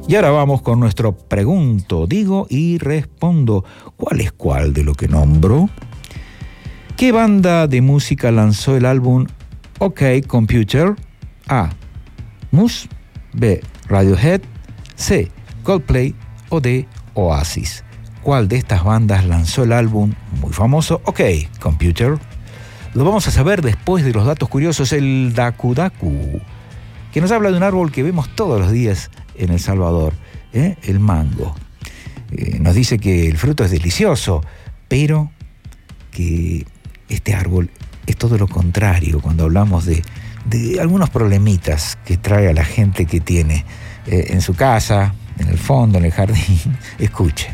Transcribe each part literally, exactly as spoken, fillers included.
Y ahora vamos con nuestro pregunto, digo y respondo. ¿Cuál es cuál de lo que nombro? ¿Qué banda de música lanzó el álbum OK Computer? A. Muse. B. Radiohead. C. Coldplay. O D. Oasis. ¿Cuál de estas bandas lanzó el álbum muy famoso OK Computer? Lo vamos a saber después de los datos curiosos, el Daku Daku, que nos habla de un árbol que vemos todos los días en El Salvador, ¿eh? El mango. Eh, nos dice que el fruto es delicioso, pero que este árbol es todo lo contrario cuando hablamos de, de algunos problemitas que trae a la gente que tiene eh, en su casa, en el fondo, en el jardín. Escuche.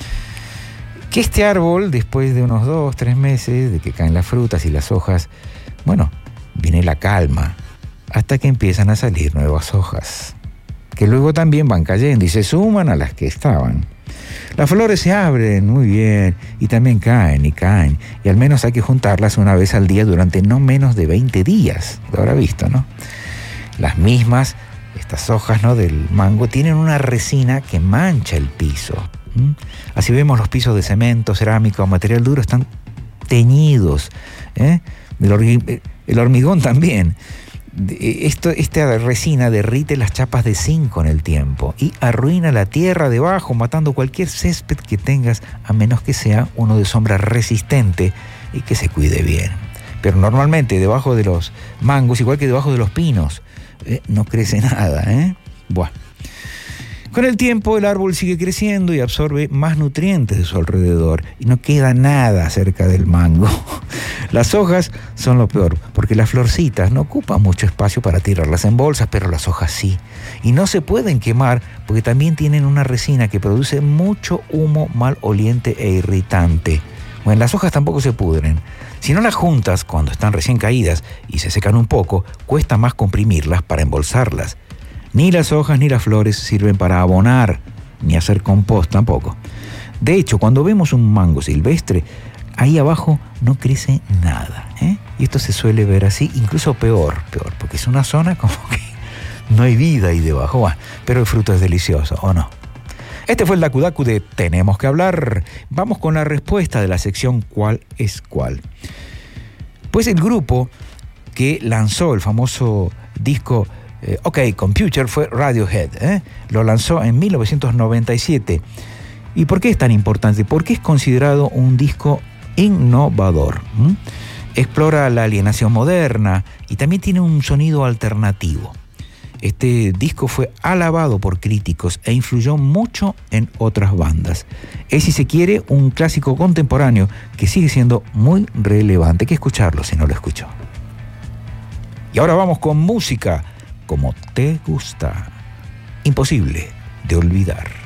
Que este árbol, después de unos dos, tres meses de que caen las frutas y las hojas, bueno, viene la calma, hasta que empiezan a salir nuevas hojas, que luego también van cayendo y se suman a las que estaban. Las flores se abren muy bien y también caen y caen, y al menos hay que juntarlas una vez al día durante no menos de veinte días. Lo habrá visto, ¿no? Las mismas, estas hojas, ¿no?, del mango tienen una resina que mancha el piso. ¿Mm? Así vemos los pisos de cemento, cerámica o material duro están teñidos, ¿eh? El, hormi- el hormigón también. Esto, esta resina derrite las chapas de zinc con el tiempo y arruina la tierra debajo, matando cualquier césped que tengas, a menos que sea uno de sombra resistente y que se cuide bien. Pero normalmente debajo de los mangos, igual que debajo de los pinos, eh, no crece nada, ¿eh? Buah. Con el tiempo el árbol sigue creciendo y absorbe más nutrientes de su alrededor y no queda nada cerca del mango. Las hojas son lo peor, porque las florcitas no ocupan mucho espacio para tirarlas en bolsas, pero las hojas sí. Y no se pueden quemar porque también tienen una resina que produce mucho humo maloliente e irritante. Bueno, las hojas tampoco se pudren. Si no las juntas cuando están recién caídas y se secan un poco, cuesta más comprimirlas para embolsarlas. Ni las hojas ni las flores sirven para abonar, ni hacer compost tampoco. De hecho, cuando vemos un mango silvestre, ahí abajo no crece nada, ¿eh? Y esto se suele ver así, incluso peor, peor, porque es una zona como que no hay vida ahí debajo. Bueno, pero el fruto es delicioso, ¿o no? Este fue el Daku Daku de Tenemos que hablar. Vamos con la respuesta de la sección ¿Cuál es cuál? Pues el grupo que lanzó el famoso disco Eh, OK Computer fue Radiohead, ¿eh? Lo lanzó en mil novecientos noventa y siete. ¿Y por qué es tan importante? Porque es considerado un disco innovador. ¿Mm? Explora la alienación moderna y también tiene un sonido alternativo. Este disco fue alabado por críticos e influyó mucho en otras bandas. Es, si se quiere, un clásico contemporáneo que sigue siendo muy relevante. Hay que escucharlo si no lo escuchó. Y ahora vamos con música como te gusta. Imposible de olvidar.